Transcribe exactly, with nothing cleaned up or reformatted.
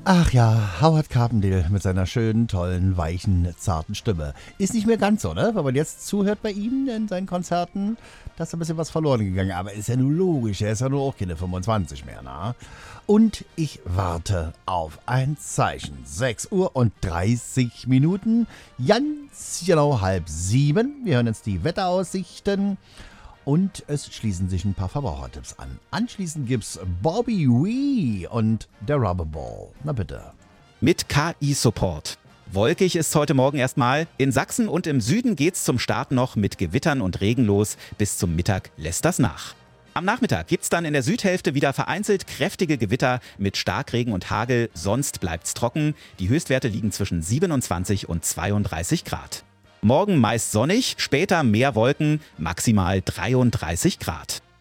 Ach ja, Howard Carpendale mit seiner schönen, tollen, weichen, zarten Stimme. Ist nicht mehr ganz so, ne? Wenn man jetzt zuhört bei ihm in seinen Konzerten, da ist ein bisschen was verloren gegangen. Aber ist ja nur logisch, er ist ja nur auch keine fünfundzwanzig mehr, na? Und ich warte auf ein Zeichen. sechs Uhr und dreißig Minuten, ganz genau halb sieben. Wir hören jetzt die Wetteraussichten. Und es schließen sich ein paar Verbrauchertipps an. Anschließend gibt's Bobby Wee und der Rubberball. Na bitte. Mit K I-Support. Wolkig ist heute Morgen erstmal. In Sachsen und im Süden geht's zum Start noch mit Gewittern und Regen los. Bis zum Mittag lässt das nach. Am Nachmittag gibt's dann in der Südhälfte wieder vereinzelt kräftige Gewitter mit Starkregen und Hagel. Sonst bleibt's trocken. Die Höchstwerte liegen zwischen siebenundzwanzig und zweiunddreißig Grad. Morgen meist sonnig, später mehr Wolken, maximal dreiunddreißig Grad.